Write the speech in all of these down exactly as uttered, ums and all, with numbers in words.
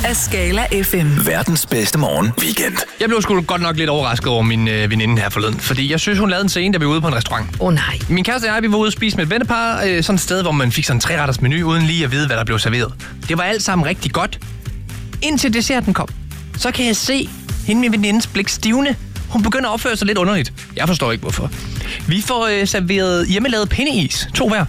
af Skala F M. Verdens bedste morgen weekend. Jeg blev sgu godt nok lidt overrasket over min øh, veninde her forleden, fordi jeg synes, hun lavede en scene, da vi var ude på en restaurant. Åh oh, nej. Min kæreste og jeg, vi var ude at spise med et vennepar, øh, sådan et sted, hvor man fik sådan en tre-retters menu, uden lige at vide, hvad der blev serveret. Det var alt sammen rigtig godt. Indtil desserten kom, så kan jeg se hende min venindes blik stivne. Hun begynder at opføre sig lidt underligt. Jeg forstår ikke, hvorfor. Vi får øh, serveret hjemmelavet pindeis, to hver.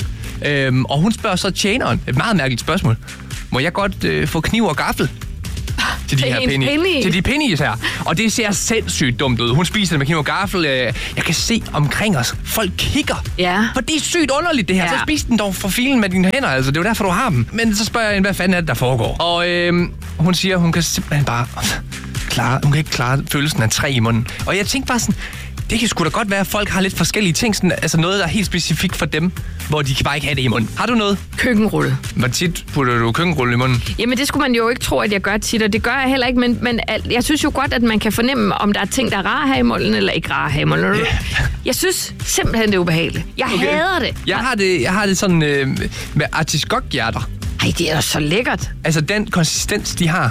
Øhm, og hun spørger så tjeneren, et meget mærkeligt spørgsmål. Må jeg godt øh, få kniv og gaffel? Til de her penny. Til de pennies her. Og det ser sindssygt dumt ud. Hun spiser det med kniv og gaffel. Jeg kan se omkring os. Folk kigger. Ja. For det er sygt underligt, det her. Ja. Så spis den dog for filen med dine hænder. Altså, det er jo derfor, du har dem. Men så spørger jeg hende, hvad fanden er det, der foregår? Og øh, hun siger, hun kan simpelthen bare klare, hun kan ikke klare følelsen af træ i munden. Og jeg tænkte bare sådan, det kan sgu da godt være, at folk har lidt forskellige ting. Sådan, altså noget, der er helt specifikt for dem, hvor de kan bare ikke have det i munden. Har du noget? Køkkenrulle. Hvor tit putter du køkkenrulle i munden? Jamen, det skulle man jo ikke tro, at jeg gør tit, og det gør jeg heller ikke. Men, men jeg synes jo godt, at man kan fornemme, om der er ting, der er rare her i munden, eller ikke rare her i munden. Yeah. Jeg synes simpelthen, det er ubehageligt. Jeg okay. hader det. Jeg har det, jeg har det sådan øh, med artiskokhjerter. Ej, det er så lækkert. Altså, den konsistens, de har.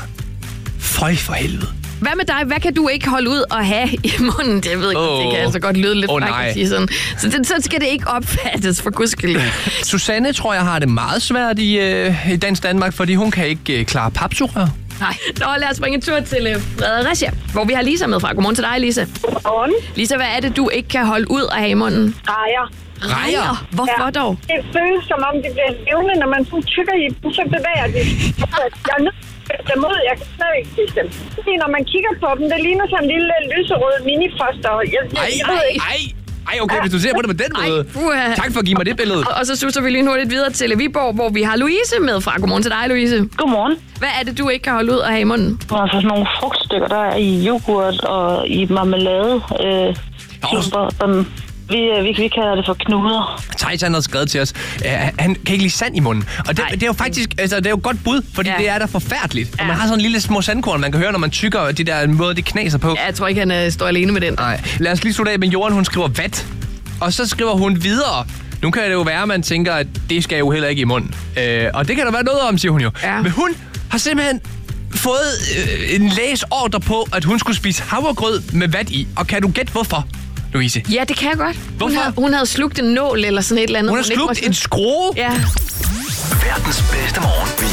Føj for helvede. Hvad med dig? Hvad kan du ikke holde ud og have i munden? Det ved jeg oh. det kan altså godt lyde lidt oh, frækt at sige sådan. Så det, så skal det ikke opfattes for guds skyld. Susanne tror jeg har det meget svært i, øh, i dansk Danmark, fordi hun kan ikke øh, klare papsugerør. Nej. Nå, lad os springe en tur til øh, Fredericia, hvor vi har Lisa med fra. Godmorgen til dig, Lisa. Godmorgen. Lisa, hvad er det, du ikke kan holde ud og have i munden? Rejer. Rejer? Hvorfor ja. dog? Det føles som om, det bliver levende, når man sådan tykker i dem, så bevæger de. Jeg er nødt dem ud. Jeg kan slet ikke spise dem. Fordi når man kigger på dem, det ligner sådan en lille lyserød minifoster. Jeg, ej, jeg ved ej, ikke. ej. Ej, okay, hvis du ser på det på den måde. Ej, tak for at give mig det billede. Og, og så suser vi lige hurtigt videre til Viborg, hvor vi har Louise med fra. Godmorgen til dig, Louise. Godmorgen. Hvad er det, du ikke kan holde ud og have i munden? Altså sådan nogle frugtstykker, der er i yoghurt og i marmelade. Øh, sådan, Vi, vi, vi kalder det for knuder. Thijs, han har skrevet til os, uh, han kan ikke lide sand i munden. Og det, det er jo faktisk, altså det er jo godt bud, fordi ja. det er da forfærdeligt. Ja. Og man har sådan en lille små sandkorn, man kan høre, når man tykker de der måde, det knaser på. Ja, jeg tror ikke, han uh, står alene med den. Nej. Lad os lige slutte af med Jorden, hun skriver vat. Og så skriver hun videre. Nu kan det jo være, at man tænker, at det skal jo heller ikke i munden. Uh, og det kan der være noget om, siger hun jo. Ja. Men hun har simpelthen fået uh, en læs ordre på, at hun skulle spise havregrød med vat i. Og kan du gætte hvorfor? Louise. Ja, det kan jeg godt. Hvorfor? Hun havde, hun havde slugt en nål eller sådan et eller andet. Hun har slugt en skrue? Ja. Verdens bedste morgen.